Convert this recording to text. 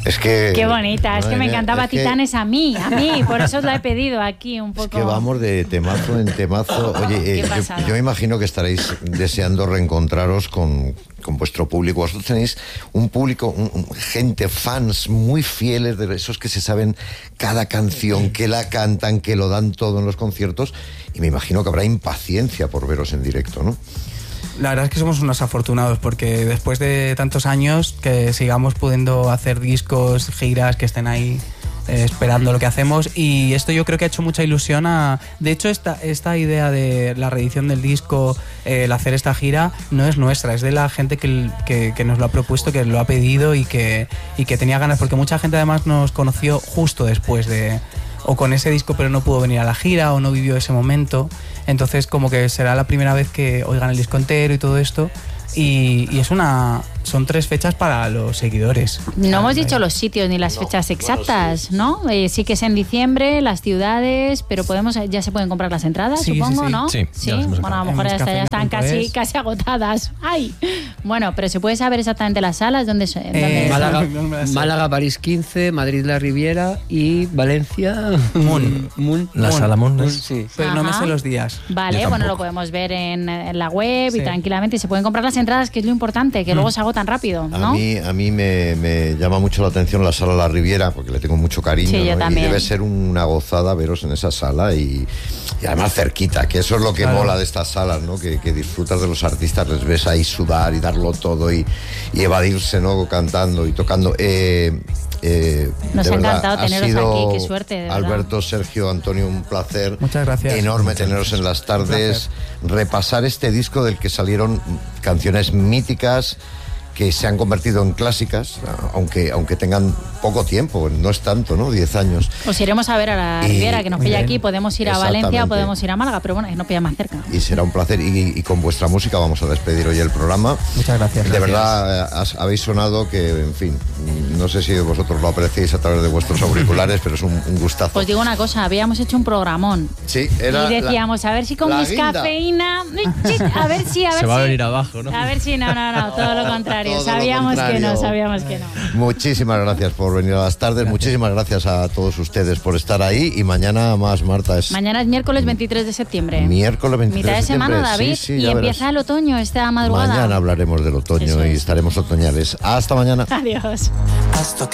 Es que... Qué bonita, es que me encantaba Titanes a mí, por eso os la he pedido aquí un poco. Es que vamos de temazo en temazo. Oye, yo me imagino que estaréis deseando reencontraros con vuestro público. Vosotros tenéis un público, gente, fans muy fieles, de esos que se saben cada canción, que la cantan, que lo dan todo en los conciertos, y me imagino que habrá impaciencia por veros en directo, ¿no? La verdad es que somos unos afortunados porque después de tantos años que sigamos pudiendo hacer discos, giras, que estén ahí esperando lo que hacemos, y esto yo creo que ha hecho mucha ilusión de hecho esta idea de la reedición del disco, el hacer esta gira no es nuestra, es de la gente que nos lo ha propuesto, que lo ha pedido y que tenía ganas, porque mucha gente además nos conoció justo después o con ese disco pero no pudo venir a la gira o no vivió ese momento, entonces como que será la primera vez que oigan el disco entero y todo esto, y son 3 fechas para los seguidores. No hemos dicho los sitios ni las fechas exactas, ¿no? Sí que es en diciembre, las ciudades, pero ya se pueden comprar las entradas, supongo, sí. ¿no? Sí. Bueno, a lo mejor ya están casi agotadas. ¡Ay! Bueno, pero ¿se puede saber exactamente las salas? ¿Dónde Málaga, París 15, Madrid La Riviera y Valencia Moon. La Sala Moon. Sí. Pero no me sé los días. Vale, bueno, lo podemos ver en la web y tranquilamente, y se pueden comprar las entradas, que es lo importante, que luego se agotan tan rápido, ¿no? A mí me llama mucho la atención la Sala La Riviera, porque le tengo mucho cariño, sí, ¿no? yo también. Y debe ser una gozada veros en esa sala y además cerquita, que eso es lo que mola de estas salas, ¿no? Que disfrutas de los artistas, les ves ahí sudar y darlo todo y evadirse, ¿no? Cantando y tocando. Nos ha encantado teneros aquí, qué suerte, de verdad. Alberto, Sergio, Antonio, un placer. Muchas gracias. Enorme teneros en las tardes, repasar este disco del que salieron canciones míticas que se han convertido en clásicas, aunque tengan poco tiempo, no es tanto, ¿no? 10 años. Pues iremos a ver a la Riviera, que nos pilla aquí, podemos ir a Valencia o podemos ir a Málaga, pero bueno, nos pilla más cerca. Y será un placer, y con vuestra música vamos a despedir hoy el programa. Muchas gracias. De verdad, habéis sonado que, en fin, no sé si vosotros lo apreciáis a través de vuestros auriculares, pero es un gustazo. Pues digo una cosa, habíamos hecho un programón. Sí, era y decíamos, a ver si con mis cafeína, a ver si se va a venir abajo, ¿no? A ver si no, todo lo contrario. Sabíamos que no. Muchísimas gracias por venir a las tardes, muchísimas gracias a todos ustedes por estar ahí, y mañana más, Marta. Mañana es miércoles 23 de septiembre. Miércoles 23 mitad de semana, David, sí, y empieza el otoño esta madrugada. Mañana hablaremos del otoño y estaremos otoñales. Hasta mañana. Adiós.